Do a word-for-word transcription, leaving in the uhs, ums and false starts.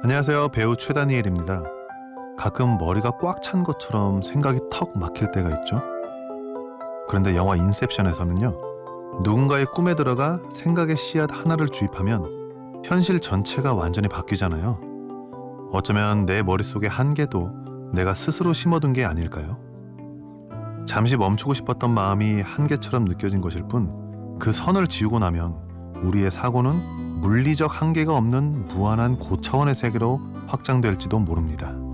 안녕하세요. 배우 최다니엘입니다. 가끔 머리가 꽉 찬 것처럼 생각이 턱 막힐 때가 있죠. 그런데 영화 인셉션에서는요, 누군가의 꿈에 들어가 생각의 씨앗 하나를 주입하면 현실 전체가 완전히 바뀌잖아요. 어쩌면 내 머릿속의 한계도 내가 스스로 심어둔 게 아닐까요? 잠시 멈추고 싶었던 마음이 한계처럼 느껴진 것일 뿐, 그 선을 지우고 나면 우리의 사고는 물리적 한계가 없는 무한한 고차원의 세계로 확장될지도 모릅니다.